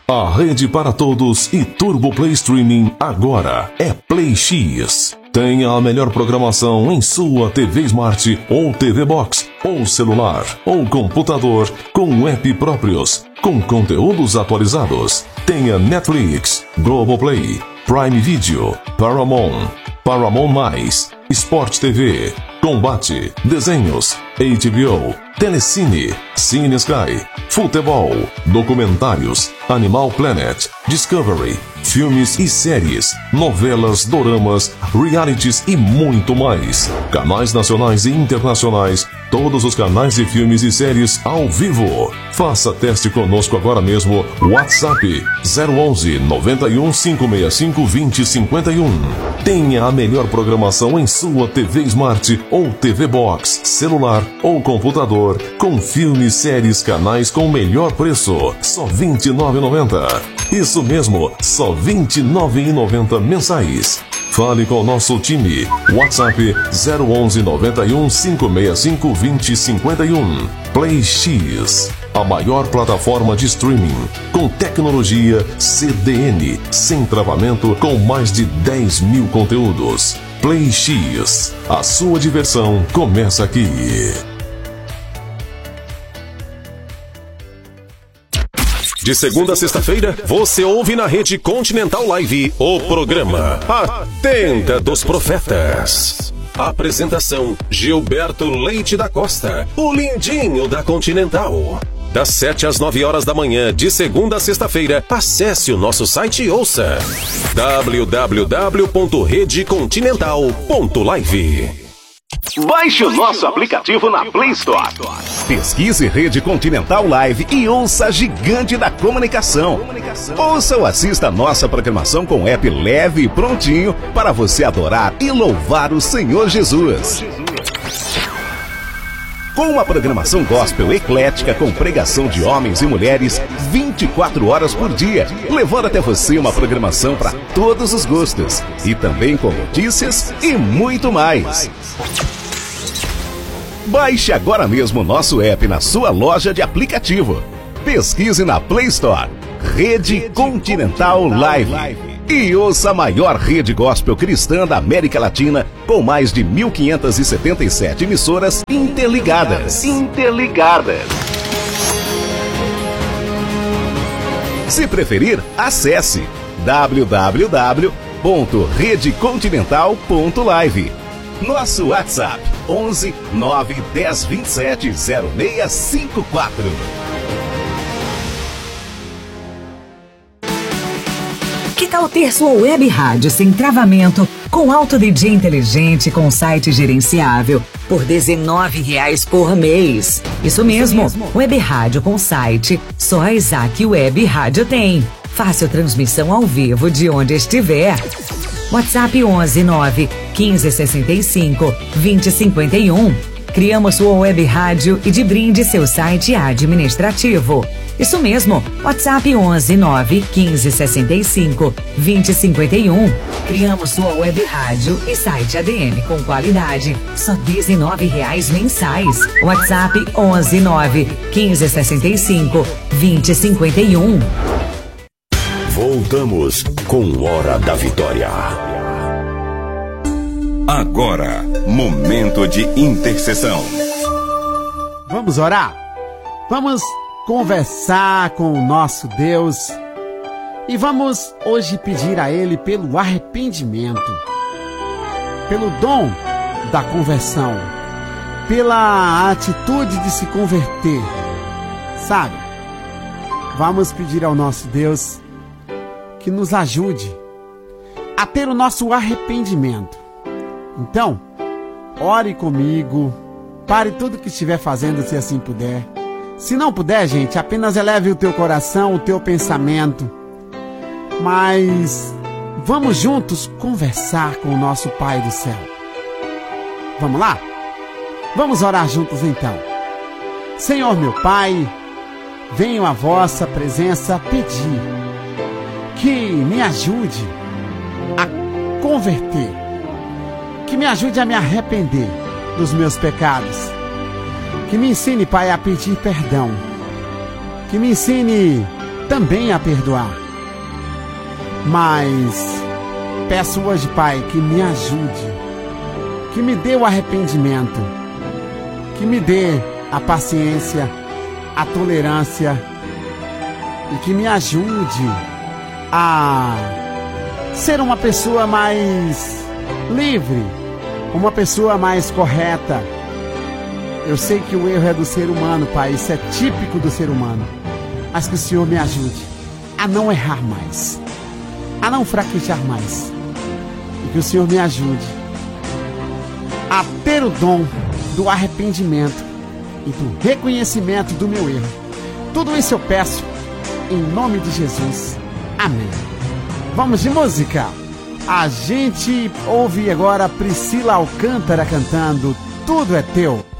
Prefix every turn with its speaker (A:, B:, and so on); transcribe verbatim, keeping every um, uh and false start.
A: A rede para todos e Turbo Play Streaming agora é Play X. Tenha a melhor programação em sua T V Smart ou T V Box, ou celular, ou computador, com app próprios, com conteúdos atualizados. Tenha Netflix, Globoplay, Prime Video, Paramount, Paramount Mais, Sport T V, Combate, Desenhos, H B O, Telecine, Cine Sky, Futebol, Documentários, Animal Planet, Discovery, filmes e séries, novelas, doramas, realities e muito mais. Canais nacionais e internacionais, todos os canais de filmes e séries ao vivo. Faça teste conosco agora mesmo. WhatsApp zero onze, noventa e um, cinco seis cinco, vinte, cinquenta e um. Tenha a melhor programação em sua T V Smart ou T V Box, celular ou computador, com filmes, séries, canais com melhor preço, só vinte e nove reais e noventa centavos. Isso mesmo, só vinte e nove reais e noventa centavos mensais. Fale com o nosso time. WhatsApp zero onze, noventa e um, cinco seis cinco, vinte, cinquenta e um. Play X, a maior plataforma de streaming, com tecnologia C D N, sem travamento, com mais de dez mil conteúdos. Play X, a sua diversão começa aqui. De segunda a sexta-feira, você ouve na Rede Continental Live o programa A Tenda dos Profetas. Apresentação: Gilberto Leite da Costa, o lindinho da Continental. Das sete às nove horas da manhã, de segunda a sexta-feira, acesse o nosso site e ouça w w w ponto rede continental ponto live.
B: Baixe o nosso aplicativo na Play Store.
C: Pesquise Rede Continental Live e ouça a gigante da comunicação. Ouça ou assista a nossa programação com app leve e prontinho para você adorar e louvar o Senhor Jesus. Com uma programação gospel eclética com pregação de homens e mulheres vinte e quatro horas por dia, levando até você uma programação para todos os gostos e também com notícias e muito mais. Baixe agora mesmo o nosso app na sua loja de aplicativo. Pesquise na Play Store Rede Continental Live e ouça a maior rede gospel cristã da América Latina, com mais de mil quinhentas e setenta e sete emissoras interligadas.
B: Interligadas.
C: Se preferir, acesse w w w ponto rede continental ponto live. Nosso WhatsApp onze, nove, dez, vinte e sete, zero seis cinco quatro.
D: Que tal ter sua web rádio sem travamento, com alto D J inteligente, com site gerenciável, por dezenove reais por mês? Isso mesmo, web rádio com site, só a Isaac Web Rádio tem. Fácil transmissão ao vivo de onde estiver. WhatsApp onze, nove, quinze, sessenta e cinco, vinte, cinquenta e um. Criamos sua web rádio e de brinde seu site administrativo. Isso mesmo, WhatsApp onze, nove, quinze, sessenta e cinco, vinte, cinquenta e um. Criamos sua web rádio e site A D M com qualidade, só dezenove reais mensais. WhatsApp onze, nove, quinze, sessenta e cinco, vinte, cinquenta e um.
E: Voltamos com Hora da Vitória. Agora, momento de intercessão.
F: Vamos orar? Vamos conversar com o nosso Deus e vamos hoje pedir a Ele pelo arrependimento, pelo dom da conversão, pela atitude de se converter, sabe? Vamos pedir ao nosso Deus que nos ajude a ter o nosso arrependimento. Então, ore comigo, pare tudo que estiver fazendo, se assim puder. Se não puder, gente, apenas eleve o teu coração, o teu pensamento. Mas vamos juntos conversar com o nosso Pai do céu. Vamos lá? Vamos orar juntos então. Senhor meu Pai, venho à vossa presença pedir que me ajude a converter, que me ajude a me arrepender dos meus pecados, que me ensine, Pai, a pedir perdão, que me ensine também a perdoar. Mas peço hoje, Pai, que me ajude, que me dê o arrependimento, que me dê a paciência, a tolerância e que me ajude a ser uma pessoa mais livre, uma pessoa mais correta. Eu sei que o erro é do ser humano, Pai, isso é típico do ser humano, mas que o Senhor me ajude a não errar mais, a não fraquejar mais, e que o Senhor me ajude a ter o dom do arrependimento e do reconhecimento do meu erro. Tudo isso eu peço em nome de Jesus. Amém. Vamos de música. A gente ouve agora Priscila Alcântara cantando Tudo é Teu.